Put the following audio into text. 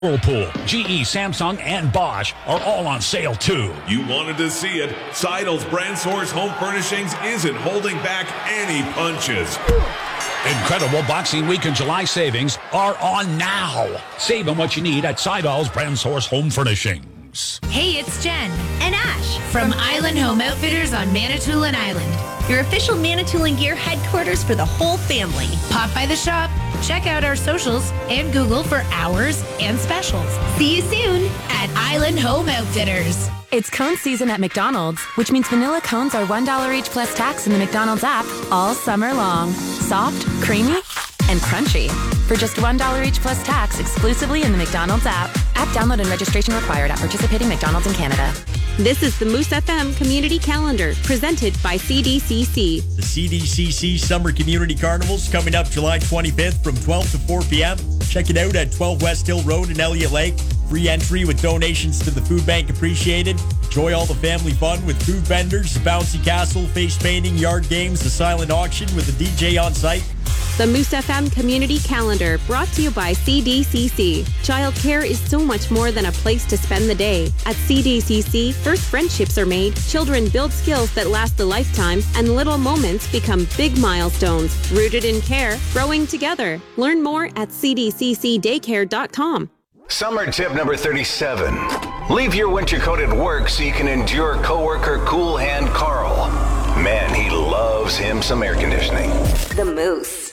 Whirlpool, GE, Samsung, and Bosch are all on sale too. You wanted to see it. Seidel's Brand Source Home Furnishings isn't holding back any punches. Incredible Boxing Week and July savings are on now. Save on what you need at Seidel's Brand Source Home Furnishings. Hey, it's Jen and Ash from Island Home Outfitters on Manitoulin Island. Your official Manitoulin Gear headquarters for the whole family. Pop by the shop, check out our socials, and Google for hours and specials. See you soon at Island Home Outfitters. It's cone season at McDonald's, which means vanilla cones are $1 each plus tax in the McDonald's app all summer long. Soft, creamy, and crunchy. For just $1 each plus tax exclusively in the McDonald's app. App download and registration required at participating McDonald's in Canada. This is the Moose FM Community Calendar, presented by CDCC. The CDCC Summer Community Carnival's coming up July 25th from 12 to 4 p.m. Check it out at 12 West Hill Road in Elliott Lake. Free entry with donations to the food bank appreciated. Enjoy all the family fun with food vendors, bouncy castle, face painting, yard games, a silent auction with a DJ on site. The Moose FM Community Calendar, brought to you by CDCC. Childcare is so much more than a place to spend the day. At CDCC, first friendships are made, children build skills that last a lifetime, and little moments become big milestones. Rooted in care, growing together. Learn more at cdccdaycare.com. Summer tip number 37. Leave your winter coat at work so you can endure coworker Cool Hand Carl. Man, he loves him some air conditioning. The Moose.